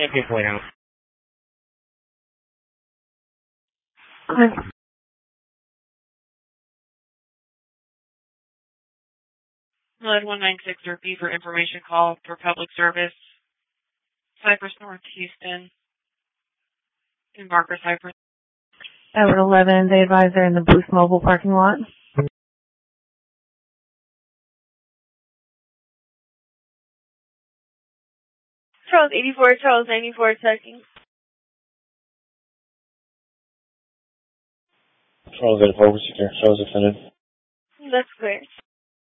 Can't pinpoint out. Okay. 196 repeat for information call for public service. Cypress North, Houston. Embarker Cypress. At 11, they advise they're in the Boost Mobile parking lot. Charles 84, Charles 94, checking. Charles 84, Charles offended. That's clear.